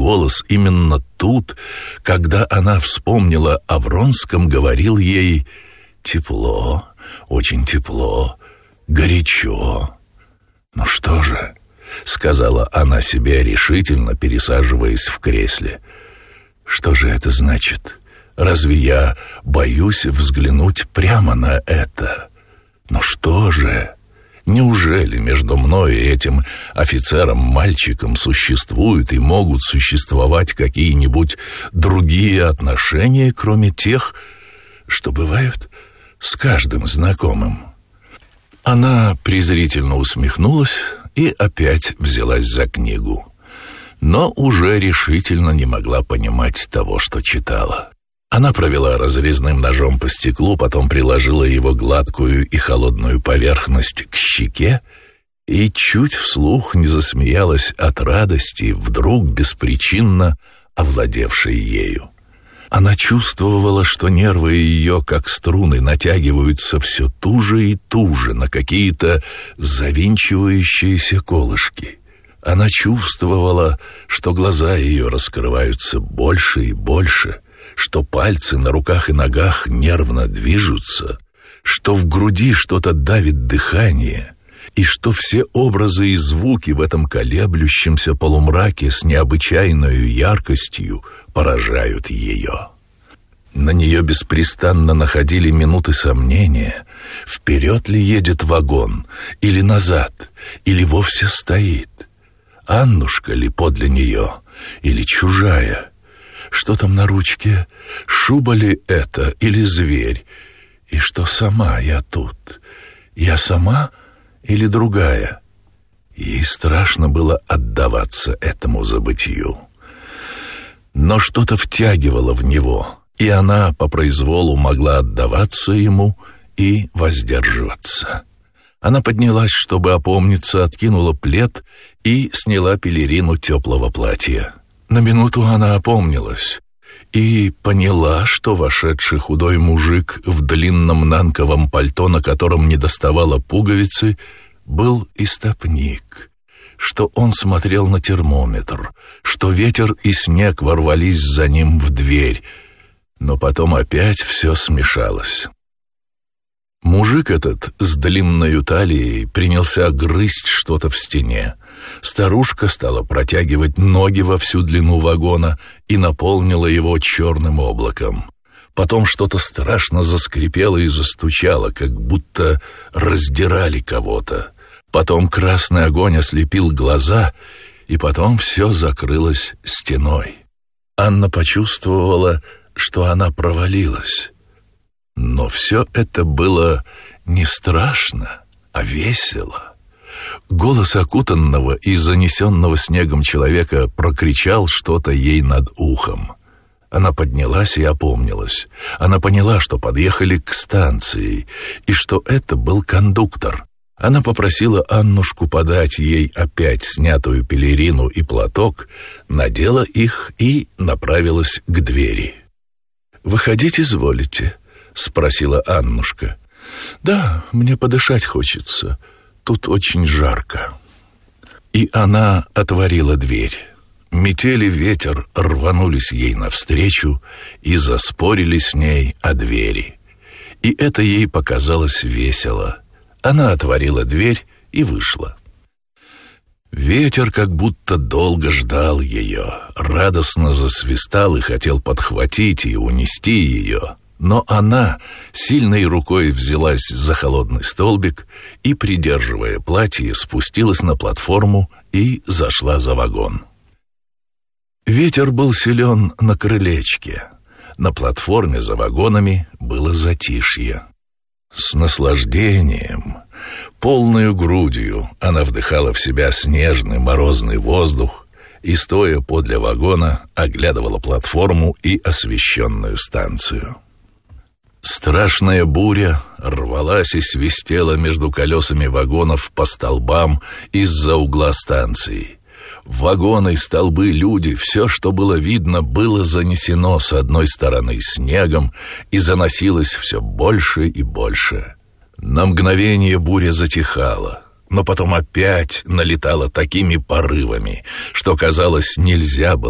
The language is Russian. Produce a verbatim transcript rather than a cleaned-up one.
голос именно тут, когда она вспомнила о Вронском, говорил ей «тепло, очень тепло, горячо». «Ну что же?» — сказала она себе решительно, пересаживаясь в кресле. «Что же это значит? Разве я боюсь взглянуть прямо на это? Ну что же? Неужели между мной и этим офицером-мальчиком существуют и могут существовать какие-нибудь другие отношения, кроме тех, что бывают с каждым знакомым?» Она презрительно усмехнулась и опять взялась за книгу, но уже решительно не могла понимать того, что читала. Она провела разрезным ножом по стеклу, потом приложила его гладкую и холодную поверхность к щеке и чуть вслух не засмеялась от радости, вдруг беспричинно овладевшей ею. Она чувствовала, что нервы ее, как струны, натягиваются все туже и туже на какие-то завинчивающиеся колышки. Она чувствовала, что глаза ее раскрываются больше и больше, что пальцы на руках и ногах нервно движутся, что в груди что-то давит дыхание, и что все образы и звуки в этом колеблющемся полумраке с необычайной яркостью поражают ее. На нее беспрестанно находили минуты сомнения, вперед ли едет вагон, или назад, или вовсе стоит. Аннушка ли подле нее, или чужая? Что там на ручке? Шуба ли это или зверь? И что сама я тут? Я сама или другая? Ей страшно было отдаваться этому забытью. Но что-то втягивало в него, и она по произволу могла отдаваться ему и воздерживаться. Она поднялась, чтобы опомниться, откинула плед и сняла пелерину теплого платья. На минуту она опомнилась и поняла, что вошедший худой мужик в длинном нанковом пальто, на котором не доставало пуговицы, был истопник, что он смотрел на термометр, что ветер и снег ворвались за ним в дверь, но потом опять все смешалось. Мужик этот с длинной талией принялся грызть что-то в стене. Старушка стала протягивать ноги во всю длину вагона и наполнила его черным облаком. Потом что-то страшно заскрипело и застучало, как будто раздирали кого-то. Потом красный огонь ослепил глаза, и потом все закрылось стеной. Анна почувствовала, что она провалилась. Но все это было не страшно, а весело. Голос окутанного и занесенного снегом человека прокричал что-то ей над ухом. Она поднялась и опомнилась. Она поняла, что подъехали к станции, и что это был кондуктор. Она попросила Аннушку подать ей опять снятую пелерину и платок, надела их и направилась к двери. «Выходить изволите?» — спросила Аннушка. «Да, мне подышать хочется. Тут очень жарко». И она отворила дверь. Метель и ветер рванулись ей навстречу и заспорили с ней о двери. И это ей показалось весело. Она отворила дверь и вышла. Ветер как будто долго ждал ее, радостно засвистал и хотел подхватить и унести ее. Но она сильной рукой взялась за холодный столбик и, придерживая платье, спустилась на платформу и зашла за вагон. Ветер был силен на крылечке. На платформе за вагонами было затишье. С наслаждением, полною грудью она вдыхала в себя снежный морозный воздух и, стоя подле вагона, оглядывала платформу и освещенную станцию. Страшная буря рвалась и свистела между колесами вагонов по столбам из-за угла станции. Вагоны, столбы, люди, все, что было видно, было занесено с одной стороны снегом и заносилось все больше и больше. На мгновение буря затихала, но потом опять налетала такими порывами, что, казалось, нельзя было